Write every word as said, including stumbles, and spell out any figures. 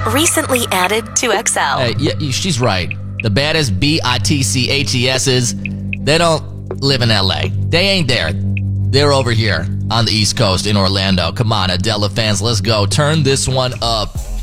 Recently added to X L. Hey, yeah, she's right. The baddest B I T C H E S's, they don't live in L A. They ain't there. They're over here on the East Coast in Orlando. Come on, Adele fans, let's go. Turn this one up.